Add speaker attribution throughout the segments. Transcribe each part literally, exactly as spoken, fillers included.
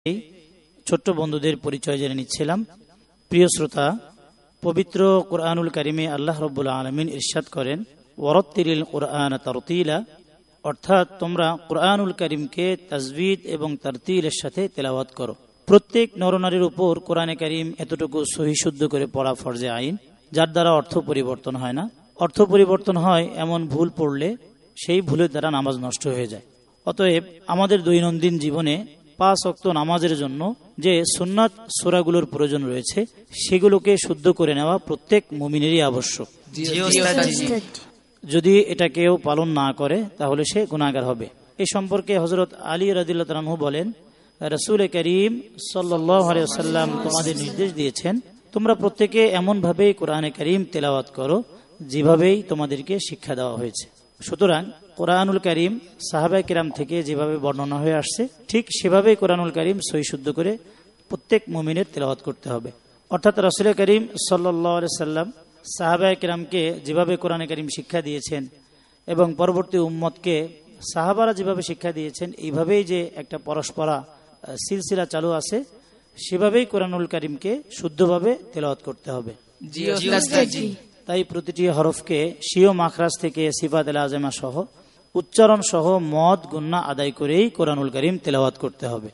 Speaker 1: ছোট্ট বন্ধুদের পরিচয় জেনে নিচ্ছিলাম। প্রিয় শ্রোতা, পবিত্র কুরআনুল কারিমে আল্লাহ রাব্বুল আলামিন ইরশাদ করেন, ওয়ারাত্তিলিল কুরআন তারতিলা, অর্থাৎ তোমরা কুরআনুল কারিমকে তাজবিদ এবং তারতিলের সাথে তেলাওয়াত করো। প্রত্যেক নরনারীর উপর কোরআনে কারিম এতটুকু সহি শুদ্ধ করে পড়া ফরজে আইন, যার দ্বারা অর্থ পরিবর্তন হয় না। অর্থ পরিবর্তন হয় এমন ভুল পড়লে সেই ভুলের দ্বারা নামাজ নষ্ট হয়ে যায়। অতএব আমাদের দৈনন্দিন জীবনে পাঁচ ওয়াক্ত নামাজের জন্য যে সুন্নাত সূরাগুলোর প্রয়োজন রয়েছে, সেগুলোকে শুদ্ধ করে নেওয়া প্রত্যেক মুমিনেরই আবশ্যক। যদি এটা কেউ পালন না করে তাহলে সে গুনাহগার হবে। এই সম্পর্কে হযরত আলী রাদিয়াল্লাহু তাআলা আনহু বলেন, রাসূল করিম সাল্লাল্লাহু আলাইহি ওয়াসাল্লাম তোমাদের নির্দেশ দিয়েছেন, তোমরা প্রত্যেকে এমন ভাবে কোরআনে কারীম তেলাওয়াত করো যেভাবেই তোমাদেরকে শিক্ষা দেওয়া হয়েছে। সুতরাং কোরআনুল কারীম সাহাবায়ে কিরাম থেকে যেভাবে বর্ণনা হয়ে আসছে, ঠিক সেভাবেই কোরআনুল কারীম সহি শুদ্ধ করে প্রত্যেক মুমিনের তেলাওয়াত করতে হবে। অর্থাৎ রাসূল করিম সাল্লাল্লাহু আলাইহি ওয়াসাল্লাম সাহাবায়ে কিরামকে যেভাবে কোরআনে কারীম শিক্ষা দিয়েছেন এবং পরবর্তী উম্মতকে সাহাবারা যেভাবে শিক্ষা দিয়েছেন, এইভাবেই যে একটা পরস্পরা সিলসিলা চালু আছে, সেভাবেই কোরআনুল কারীমকে শুদ্ধভাবে তেলাওয়াত করতে হবে। তাই প্রতিটি হরফকে স্বীয় মাখরাজ থেকে সিফাতুল আযমা সহ উচ্চারণ সহ মদ গুন্না আদায় করেই কোরআনুল কারীম তেলাওয়াত করতে হবে।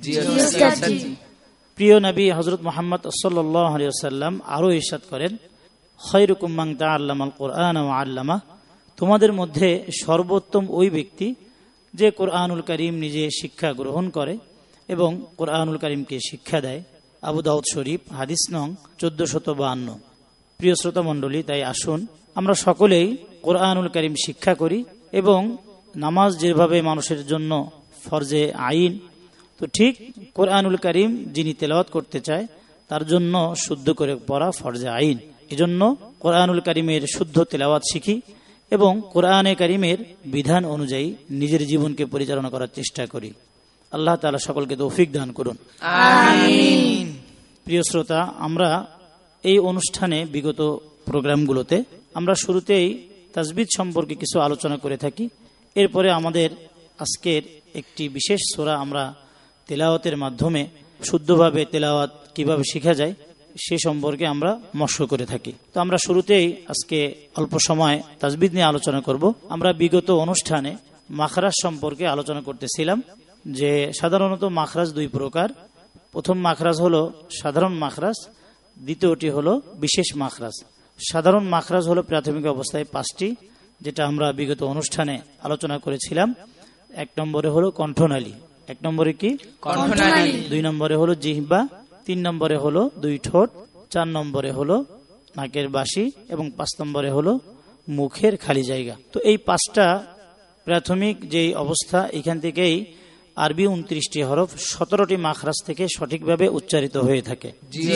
Speaker 1: প্রিয় নবী হযরত মুহাম্মদ সাল্লাল্লাহু আলাইহি ওয়াসাল্লাম আরো ইরশাদ করেন, খায়রুকুম মান তাআল্লামাল কুরআন ওয়া আল্লামা, তোমাদের মধ্যে সর্বোত্তম ওই ব্যক্তি যে কোরআনুল কারীম নিজে শিক্ষা গ্রহণ করে এবং কোরআনুল কারীমকে শিক্ষা দেয়। আবু দাউদ শরীফ, হাদিস নং চোদ্দশত বাহান্ন। প্রিয় শ্রোতা মণ্ডলী, তাই আসুন আমরা সকলেই কোরআনুল কারীম শিক্ষা করি এবং নামাজ যেভাবে মানুষের জন্য ফরজে আইন, তো ঠিক কোরআনুল কারীম যিনি তেলাওয়াত করতে চায় তার জন্য শুদ্ধ করে পড়া ফরজে আইন। এজন্য কোরআনুল কারীমের শুদ্ধ তেলাওয়াত শিখি এবং কোরআনে কারীমের বিধান অনুযায়ী নিজের জীবনকে পরিচালনা করার চেষ্টা করি। আল্লাহ তাআলা সকলকে তৌফিক দান করুন, আমিন। প্রিয় শ্রোতা, আমরা এই অনুষ্ঠানে বিগত প্রোগ্রামগুলোতে আমরা শুরুতেই তাজবিদ সম্পর্কে কিছু আলোচনা করে থাকি। এরপরে আমাদের আজকের একটি বিশেষ সূরা আমরা তেলাওয়াতের মাধ্যমে শুদ্ধভাবে তেলাওয়াত কিভাবে শেখা যায় সে সম্পর্কে আমরা মশক করে থাকি। তো আমরা শুরুতেই আজকে অল্প সময় তাজবিদ নিয়ে আলোচনা করব। আমরা বিগত অনুষ্ঠানে মাখরাজ সম্পর্কে আলোচনা করতেছিলাম যে সাধারণত মাখরাজ দুই প্রকার। প্রথম মাখরাজ হলো সাধারণ মাখরাজ, দ্বিতীয়টি হলো বিশেষ মাখরাজ। সাধারণ মাখরাজ হলো প্রাথমিক অবস্থায় পাঁচটি, যেটা আমরা বিগত অনুষ্ঠানে আলোচনা করেছিলাম। এক নম্বরে হলো কণ্ঠনালী, এক নম্বরে কি কণ্ঠনালী, দুই নম্বরে হলো জিহ্বা, তিন নম্বরে হলো দুই ঠোঁট, চার নম্বরে হলো নাকের বাসি এবং পাঁচ নম্বরে হলো মুখের খালি জায়গা। তো এই পাঁচটা প্রাথমিক যেই অবস্থা, এখান থেকেই আরবি উনত্রিশটি হরফ সতেরোটি মাখরাজ থেকে সঠিকভাবে উচ্চারিত হয়ে থাকে।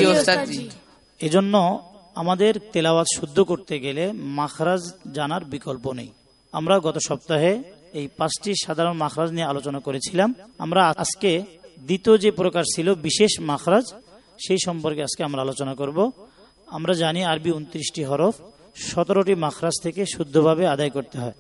Speaker 1: এজন্য আমাদের তেলাওয়াত শুদ্ধ করতে গেলে মাখরাজ জানার বিকল্প নেই। আমরা গত সপ্তাহে এই পাঁচটি সাধারণ মাখরাজ নিয়ে আলোচনা করেছিলাম। আমরা আজকে দ্বিতীয় যে প্রকার ছিল বিশেষ মাখরাজ, সেই সম্পর্কে আজকে আমরা আলোচনা করব। আমরা জানি আরবি উনত্রিশটি হরফ সতেরোটি মাখরাজ থেকে শুদ্ধভাবে আদায় করতে হয়।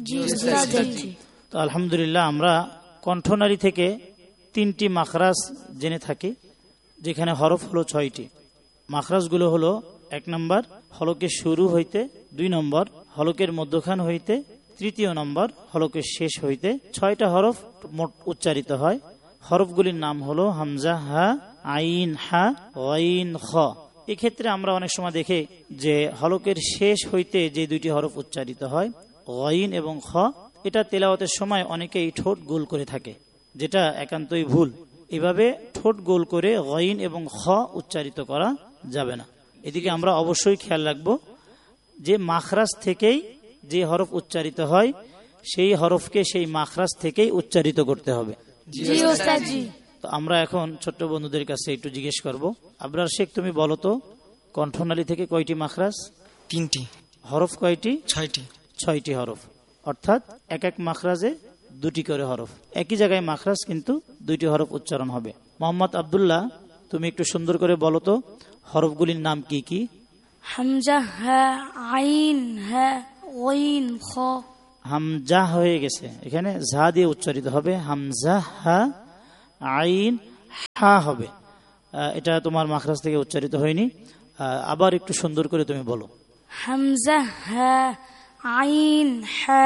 Speaker 1: তো আলহামদুলিল্লাহ আমরা কণ্ঠনালী থেকে তিনটি মাখরাজ জেনে থাকি, যেখানে হরফ হলো ছয়টি। মাখরাজগুলো হলো এক নম্বর হলকের শুরু হইতে, দুই নম্বর হলকের মধ্যখান হইতে, তৃতীয় নম্বর হলকের শেষ হইতে। ছয়টা হরফ মোট উচ্চারিত হয়। হরফগুলির নাম হলো হামজা, হা, আইন, হা, গাইন, খ। এক্ষেত্রে আমরা অনেক সময় দেখি যে হলকের শেষ হইতে যে দুইটি হরফ উচ্চারিত হয়, গাইন এবং খ, এটা তেলাওয়াতের সময় অনেকেই ঠোঁট গোল করে থাকে, যেটা একান্তই ভুল। এভাবে ঠোঁট গোল করে গাইন এবং খ উচ্চারিত করা যাবে না। এদিকে আমরা অবশ্যই খেয়াল রাখবো যে মাখরাজ থেকেই যে হরফ উচ্চারিত হয় সেই হরফকে সেই মাখরাজ থেকেই উচ্চারিত করতে হবে। তো আমরা এখন ছোট্ট বন্ধুদের কাছে একটু জিজ্ঞেস করব, আবরার শেখ তুমি বলো তো, কণ্ঠনালী থেকে কয়টি মাখরাজ?
Speaker 2: তিনটি।
Speaker 1: হরফ কয়টি?
Speaker 2: ছয়টি।
Speaker 1: ছয়টি হরফ, অর্থাৎ এক এক মাখরাজে দুটি করে হরফ। একই জায়গায় মাখরাজ কিন্তু দুইটি হরফ উচ্চারণ হবে। মোহাম্মদ আব্দুল্লাহ, তুমি একটু সুন্দর করে বলো তো হরফগুলির নাম কি কি?
Speaker 3: হামজা, হা, আইন, হা, গাইন, খ।
Speaker 1: হামজা হয়ে গেছে, এখানে ঝা দিয়ে উচ্চারিত হবে। হামজা, হা, আইন হা হবে, আহ, এটা তোমার মাখরাজ থেকে উচ্চারিত হয়নি। আহ, আবার একটু সুন্দর করে তুমি বলো।
Speaker 3: হামজা হা আইন হা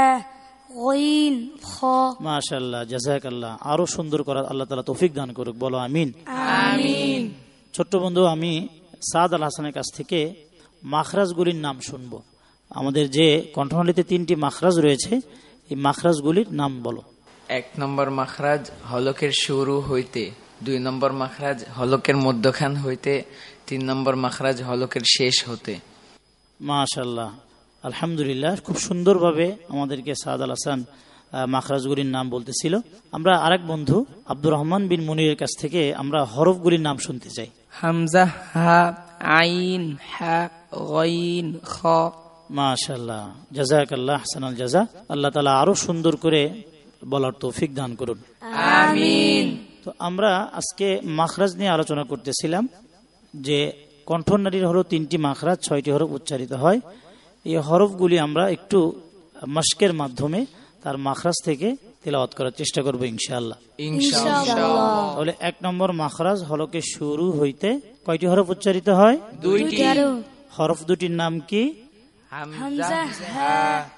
Speaker 3: গইন খ।
Speaker 1: মাশাআল্লাহ, জাযাকাল্লাহ। আরো সুন্দর করার আল্লাহ তাআলা তৌফিক দান করুক, বলো আমিন।
Speaker 3: আমিন।
Speaker 1: ছোট্ট বন্ধু, আমি সাদ আল হাসানের কাছ থেকে মাখরাজগুলির নাম শুনবো। আমাদের যে কণ্ঠনালীতে তিনটি মাখরাজ রয়েছে, এই মাখরাজগুলির নাম বলো।
Speaker 2: এক নম্বর মাখরাজ হলকের শুরু হইতে, দুই নম্বর মাখরাজ হলকের মধ্যখান হইতে, তিন নম্বর মাখরাজ হলকের শেষ হতে।
Speaker 1: মাশাআল্লাহ, আলহামদুলিল্লাহ, খুব সুন্দরভাবে আমাদেরকে সাদ আল হাসান আহ, মাখরাজগুলির নাম বলতেছিল। আমরা আরেক বন্ধু আব্দুর রহমান বিন মুনিরের কাছ থেকে আমরা হরফগুলির নাম শুনতে চাই।
Speaker 4: হামজা হা আইন হা গইন খ।
Speaker 1: মাশাআল্লাহ, জাযাকাল্লাহ আহসানাল জাযা। আল্লাহ তাআলা আরো সুন্দর করে বলার তৌফিক দান করুন,
Speaker 4: আমিন।
Speaker 1: তো আমরা আজকে মাখরাজ নিয়ে আলোচনা করতেছিলাম যে কণ্ঠনালীর হলো তিনটি মাখরাজ, ছয়টি হরফ উচ্চারিত হয়। এই হরফগুলি আমরা একটু মাশকের মাধ্যমে তার মাখরাজ থেকে তেলাওয়াত করার চেষ্টা করব ইনশাআল্লাহ।
Speaker 2: ইনশাআল্লাহ।
Speaker 1: তাহলে এক নম্বর মাখরাজ হলকে শুরু হইতে কয়টি হরফ উচ্চারিত হয়?
Speaker 2: দুইটি।
Speaker 1: হরফ দুটির নাম কি?
Speaker 3: হামজা হা।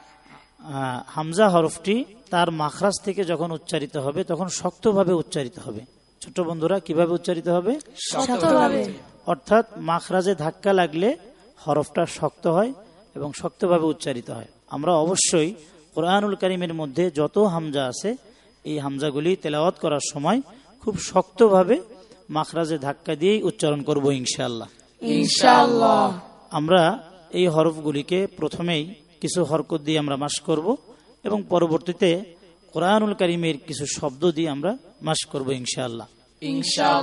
Speaker 1: আহ, হামজা হরফটি তার মাখরাজ থেকে যখন উচ্চারিত হবে তখন শক্তভাবে উচ্চারিত হবে। ছোট বন্ধুরা, কিভাবে উচ্চারিত হবে?
Speaker 3: শক্তভাবে।
Speaker 1: অর্থাৎ মাখরাজে ধাক্কা লাগলে হরফটা শক্ত হয় এবং শক্তভাবে উচ্চারিত হয়। আমরা অবশ্যই কোরআনুল কারীমের মধ্যে যত হামজা আছে এই হামজাগুলি তেলাওয়াত করার সময় খুব শক্তভাবে মাখরাজে ধাক্কা দিয়েই উচ্চারণ করব ইনশাআল্লাহ।
Speaker 4: ইনশাআল্লাহ।
Speaker 1: আমরা এই হরফগুলিকে প্রথমেই কিছু হরকত দিয়ে আমরা মাস করব এবং পরবর্তীতে কোরআনুল কারীমের কিছু শব্দ দিয়ে আমরা মাস করব ইনশাআল্লাহ।
Speaker 2: ইনশাআল্লাহ।